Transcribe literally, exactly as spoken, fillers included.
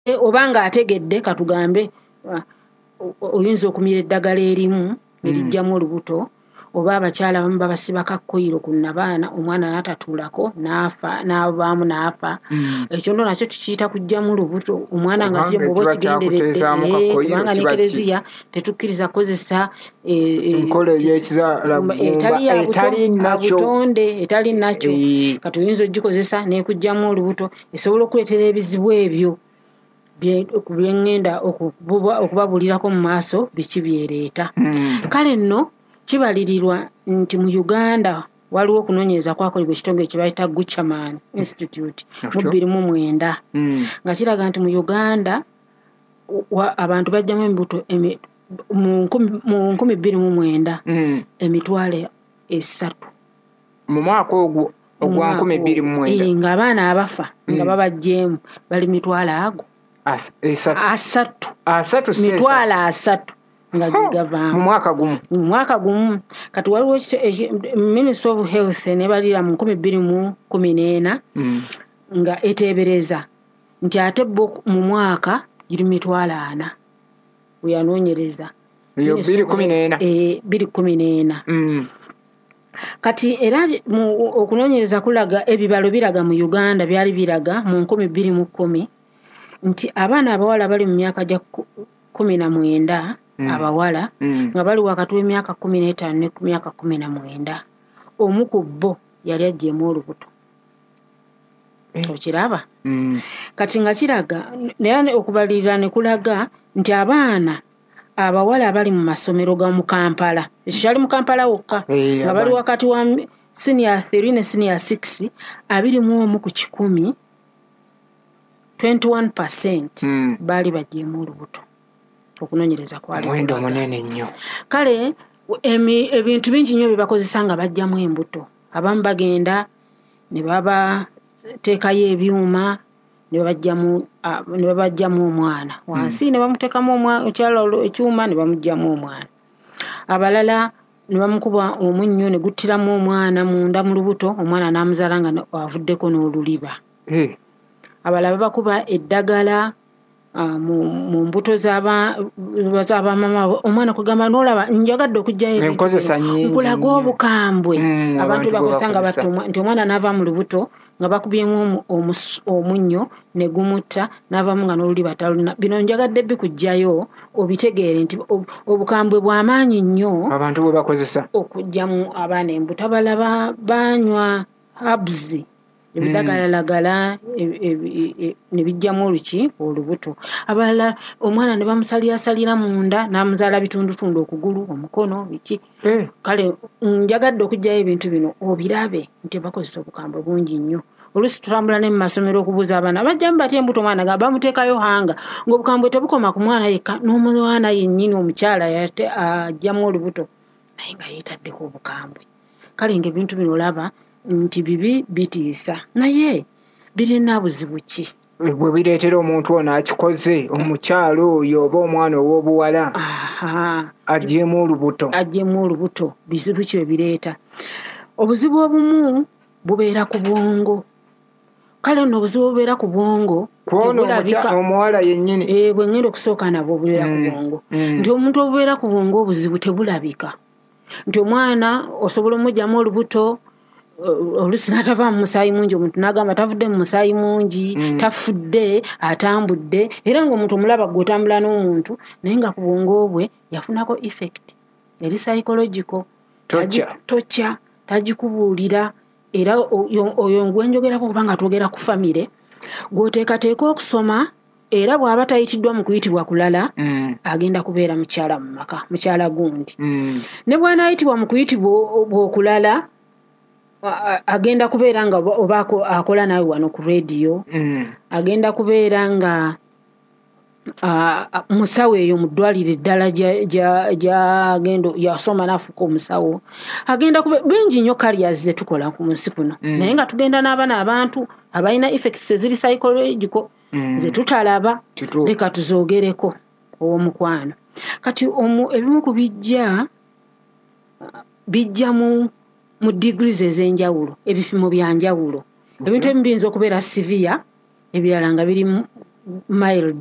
obanga ategedde katugambe oyinza okumira eddagala erimu nerijjamu olubuto oba abakyala abamu babasibako akkoyiro ku nnabaana omwana n'atatuulako n'afa n'avaamu n'afa ekyo ndo nakyo tukiyita kujjamu olubuto omwana nga kye bw'oba okigenderedde kubanga n'ekereziya tetukkiriza kukozesa enkola butonde etali nakyo kati oyinza ogikozesa n'ekujjamu olubuto esobola okuleetera ebizibu ebyo byengenda okubabulirako mu maaso biki byereeta. Kale nno kibalirirwa nti mu Uganda waliwo okunoonyereza kwakolebwa ekitongole kye bayita Guchaman Institute mu bbiri mu mwenda nga kiraga nti mu Uganda abantu bajjamu embuto mu nkumi bbiri mu mwenda emitwalo esatu mu mwaka ogwo ogwa nkumi bbiri mu mwenda ng'abaana abafa nga babajjeemu bali mitwalo ago asatu asatu mitwalo asatu nga gavaamu mu mwaka gumu mu mwaka gumu kati waliwo Ministry of Health nebalira mu nkumi bbiri mu kumi n'ena nga eteebereza nti ate bo mu mwaka giri mitwalo ana we yanoonyereza bbiri kumi n'ena bbiri kumi n'ena kati era okunoonyereza kulaga ebibalo biraga mu Uganda byali biraga mu nkumi bbiri mu kkumi nti abaana abawala bali mu myaka gya kumi na mwenda abawala nga bali wakati w'emyaka kumi n'etaano ne ku myaka kumi na mwenda omu ku bo yali aggyeemu olubuto okiraba kati nga kiraga naye okubalirira ne kulaga nti abaana abawala abali mu masomero ga mu Kampala ekyo kyali mu Kampala wokka nga bali wakati wa senior three ne senior six abiri mu omu ku kikumi twenty-one percent baali baggyeemu olubuto okunoonyereza kwali muwendo munene nnyo. Kale ebintu bingi nnyo byebakozesa nga bajjamu embuto abamu bagenda ne babateekayo ebyuma ne babajjamu omwana wansi ne bamuteekamu okyala ekyuma ne bamuggyamu omwana abalala ne bamukuba omunnyo ne guttiramu omwana munda mu lubuto omwana n'amuzaala nga avuddeko n'oluliba abalala bakuba eddagala mu mbuto z'abamama omwana kugamba n'olaba njagadde okujjayo enkozesa nnyingi nkulaga obukambwe abantu bakozesa nga batta nti omwana n'ava mu lubuto nga bakubyemu omunnyo ne gumutta n'avaamu nga n'oluliba talulina bino njagadde bikujjayo obitegeere nti obukambwe bw'amaanyi nnyo abantu bwe bakozesa okuggyamu abaana embuto abalala banywa habs ebidagalalagala ne bijjamu oluki olubuto abalala omwana ne bamusalirasalira munda n'amuzaala bitundutundu okugulu omukono biki kale njagadde okujjayo ebintu bino obirabe nti bakozesa obukambwe bungi nnyo oluusi tutambula ne mu masomero okubuuza abaana bajjamu batya embuto omwana nga bamuteekayo hanga ng'obukambwe tebukoma ku mwana yekka n'omwana yennyini omukyala ajjamu olubuto naye nga yeetaddeko obukambwe kale ng'ebintu bino olaba nti bibi bitiisa naye birina buzibu ki bwe bireetera omuntu ono akikoze omukyalo oyo oba omwana ow'obuwala aggyemu olubuto aggyemu olubuto bizibu ki bwe bireeta obuzibu obumu bubeera ku bwongo kale nno obuzibu bubeera ku bwongo omuwala yennyini bwe ngenda okusooka nabwo bubeera ku bwongo nti omuntu obubeera ku bwongo obuzibu tebulabika nti omwana osobola omugyamu olubuto oluusi n'atava mu musaayi mungi omuntu n'agamba tavudde mu musaayi mungi tafudde atambudde era ng'omuntu omulaba gwe otambula n'omuntu naye nga ku bwongo bwe yafunako effect eri psychological tocya tagikubuulira era oyo gwenjogerako kubanga twogera ku famire gw'oteekateeka okusoma era bw'aba tayitiddwa mu kuyitibwa kulala agenda kubeera mukyala mu maka mukyala gundi ne bw'anaayitibwa mu kuyitibwa okulala agenda kubeera nga oba akola nawe wano ku radio agenda kubeera nga musawo eyo mu ddwaliro eddala gy'agenda yasoma n'afuuka omusawo agenda kubeera bingi nnyo careers ze tukola ku nsi kuno naye nga tugenda n'abaana abantu abalina effects eziri psychological ze tutalaba leka tuzoogereko ow'omukwano kati ebimu ku bijja bijja mu mu degrees ez'enjawulo ebipimo bya njawulo ebintu ebimu biyinza okubeera severe ebirala nga biri mild